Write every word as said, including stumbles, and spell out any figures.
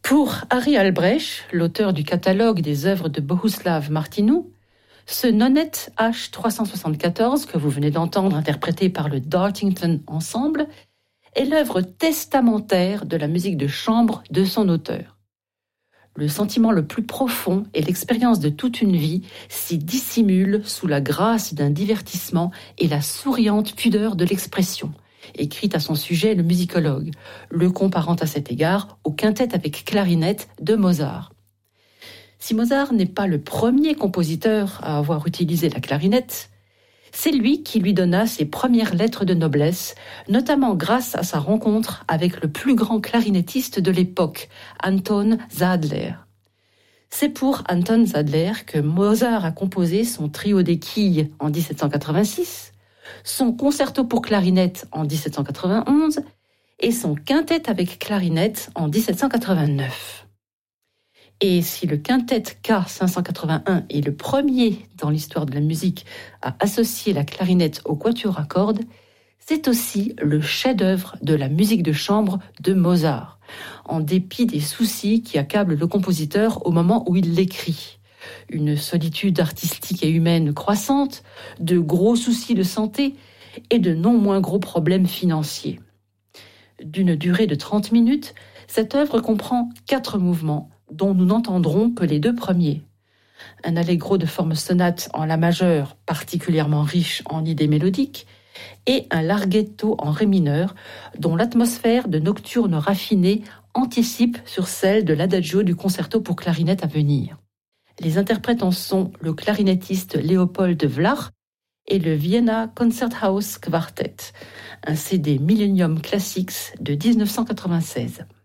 Pour Harry Albrecht, l'auteur du catalogue des œuvres de Bohuslav Martinu, ce Nonette H trois cent soixante-quatorze que vous venez d'entendre interprété par le Dartington Ensemble est l'œuvre testamentaire de la musique de chambre de son auteur. Le sentiment le plus profond et l'expérience de toute une vie s'y dissimulent sous la grâce d'un divertissement et la souriante pudeur de l'expression, écrit à son sujet le musicologue, le comparant à cet égard au quintet avec clarinette de Mozart. Si Mozart n'est pas le premier compositeur à avoir utilisé la clarinette, c'est lui qui lui donna ses premières lettres de noblesse, notamment grâce à sa rencontre avec le plus grand clarinettiste de l'époque, Anton Zeidler. C'est pour Anton Zeidler que Mozart a composé son trio des quilles en dix-sept cent quatre-vingt-six, son concerto pour clarinette en dix-sept cent quatre-vingt-onze et son quintet avec clarinette en dix-sept cent quatre-vingt-neuf. Et si le quintet K cinq cent quatre-vingt-un est le premier dans l'histoire de la musique à associer la clarinette au quatuor à cordes, c'est aussi le chef-d'œuvre de la musique de chambre de Mozart, en dépit des soucis qui accablent le compositeur au moment où il l'écrit. Une solitude artistique et humaine croissante, de gros soucis de santé et de non moins gros problèmes financiers. D'une durée de trente minutes, cette œuvre comprend quatre mouvements, dont nous n'entendrons que les deux premiers. Un allegro de forme sonate en la majeure, particulièrement riche en idées mélodiques, et un larghetto en ré mineur, dont l'atmosphère de nocturne raffinée anticipe sur celle de l'adagio du concerto pour clarinette à venir. Les interprètes en sont le clarinettiste Léopold Vlach et le Vienna Concerthaus Quartet, un C D Millennium Classics de dix-neuf cent quatre-vingt-seize.